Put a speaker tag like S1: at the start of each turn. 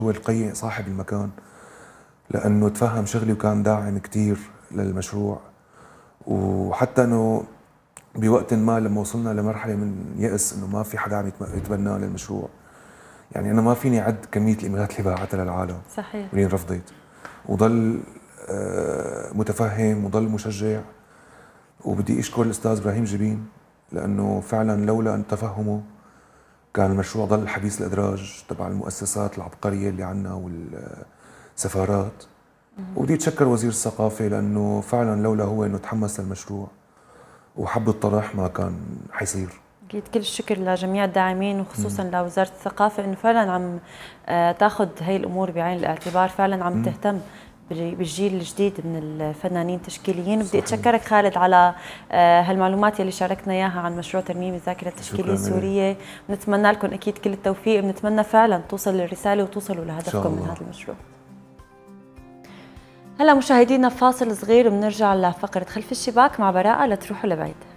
S1: هو القيء صاحب المكان، لأنه تفهم شغلي وكان داعم كتير للمشروع. وحتى أنه بوقت ما لما وصلنا لمرحلة من يأس أنه ما في حدا عم يتبنى للمشروع، يعني أنا ما فيني أعد كمية الإيميلات اللي باعتها للعالم
S2: صحيح،
S1: واللي رفضت، وضل متفهم وضل مشجع. وبدي أشكر الأستاذ إبراهيم جبين، لأنه فعلا لولا أن تفهمه كان المشروع ضل حبيس الأدراج تبع المؤسسات العبقرية اللي عنا والسفارات. وبدي أتشكر وزير الثقافة، لأنه فعلا لولا هو أنه تحمس للمشروع وحب الطرح ما كان حيصير.
S2: أكيد كل الشكر لجميع الداعمين، وخصوصا لوزارة الثقافة إنه فعلا عم تاخذ هي الأمور بعين الاعتبار، فعلا عم تهتم بالجيل الجديد من الفنانين التشكيليين. بدي أتشكرك خالد على هالمعلومات اللي شاركنا إياها عن مشروع ترميم الذاكرة التشكيلية السورية. بنتمنى لكم أكيد كل التوفيق، بنتمنى فعلا توصل الرسالة وتوصلوا لهدفكم من هذا المشروع. هلا مشاهدينا فاصل صغير وبنرجع لفقرة خلف الشباك مع براءة، لا تروحوا لبعيد.